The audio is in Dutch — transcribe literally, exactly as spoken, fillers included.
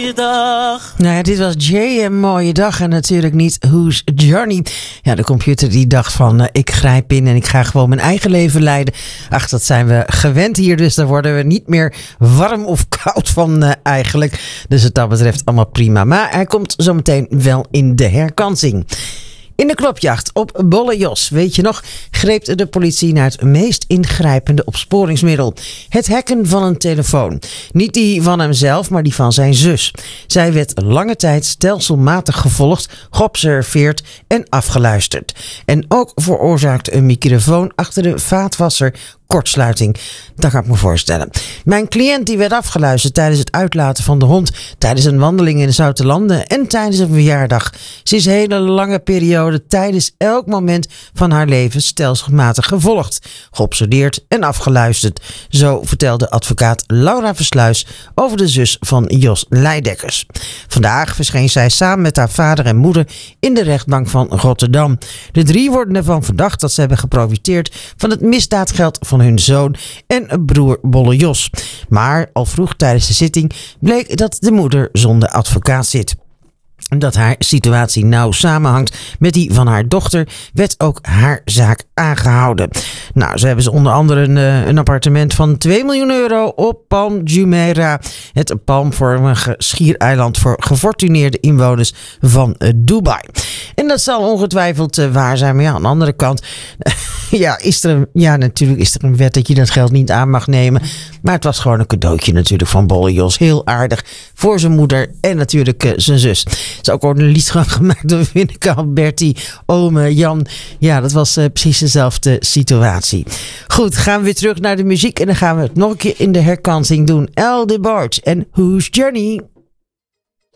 mooie dag. Nou ja, dit was Jay, een mooie dag en natuurlijk niet Whose Journey. Ja, de computer die dacht van, uh, ik grijp in en ik ga gewoon mijn eigen leven leiden. Ach, dat zijn we gewend hier, dus daar worden we niet meer warm of koud van uh, eigenlijk. Dus wat dat betreft allemaal prima. Maar hij komt zometeen wel in de herkansing. In de klopjacht op Bolle Jos, weet je nog, greep de politie naar het meest ingrijpende opsporingsmiddel. Het hacken van een telefoon. Niet die van hemzelf, maar die van zijn zus. Zij werd lange tijd stelselmatig gevolgd, geobserveerd en afgeluisterd. En ook veroorzaakte een microfoon achter de vaatwasser kortsluiting. Dat kan ik me voorstellen. Mijn cliënt die werd afgeluisterd tijdens het uitlaten van de hond, tijdens een wandeling in de Zoutelanden en tijdens een verjaardag. Ze is een hele lange periode tijdens elk moment van haar leven stelselmatig gevolgd, geobsedeerd en afgeluisterd. Zo vertelde advocaat Laura Versluis over de zus van Jos Leidekkers. Vandaag verscheen zij samen met haar vader en moeder in de rechtbank van Rotterdam. De drie worden ervan verdacht dat ze hebben geprofiteerd van het misdaadgeld van hun zoon en broer Bolle Jos. Maar al vroeg tijdens de zitting bleek dat de moeder zonder advocaat zit. Dat haar situatie nauw samenhangt met die van haar dochter, werd ook haar zaak aangehouden. Nou, zo hebben ze onder andere een, een appartement van twee miljoen euro op Palm Jumeirah, het palmvormige schiereiland voor gefortuneerde inwoners van uh, Dubai. En dat zal ongetwijfeld uh, waar zijn, maar ja, aan de andere kant, ja, is er een, ja, natuurlijk is er een wet dat je dat geld niet aan mag nemen. Maar het was gewoon een cadeautje natuurlijk van Bolle Jos. Heel aardig voor zijn moeder en natuurlijk uh, zijn zus. Er is ook al een lied gemaakt door Winneke Alberti, ome Jan. Ja, dat was uh, precies dezelfde situatie. Goed, gaan we weer terug naar de muziek en dan gaan we het nog een keer in de herkansing doen. El DeBarge en Whose Journey?